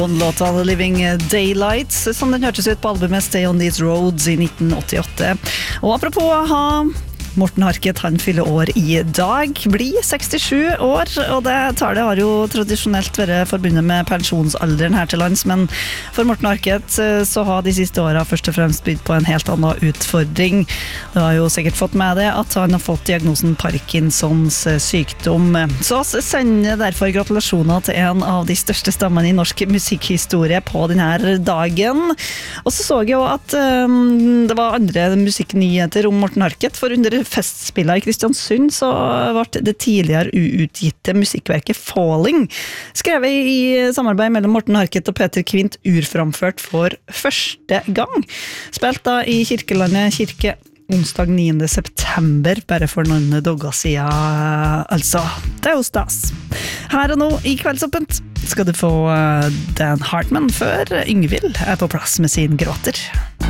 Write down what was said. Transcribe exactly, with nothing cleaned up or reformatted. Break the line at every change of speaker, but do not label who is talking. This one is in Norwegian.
Låta The Living Daylights, som den hørtes ut på albumet Stay on These Roads i nitten åttiåtte. Og apropos å ha Morten Harket, han fyller år i dag, blir sekstisju år, og det tallet har jo tradisjonelt vært forbundet med pensjonsalderen her til lands, men for Morten Harket så har de siste årene først og fremst bydd på en helt annen utfordring. Du har jo sikkert fått med det at han har fått diagnosen Parkinsons sykdom. Så sender derfor gratulasjoner til en av de største stemmene i norsk musikkhistorie på denne dagen. Og så så jeg jo at um, det var andre musikknyheter om Morten Harket, for under festspillet i Kristiansund så ble det tidligere uutgitte musikkverket Falling skrevet i samarbeid mellom Morten Harket og Peter Kvint urframført for første gang. Spilt da i Kirkelandet kirke onsdag niende september, bare for noen dager siden, altså. Det er jo stas. Her og nå i Kveldsåpent skal du få Dan Hartman før Yngvild er på plass med sin gråter.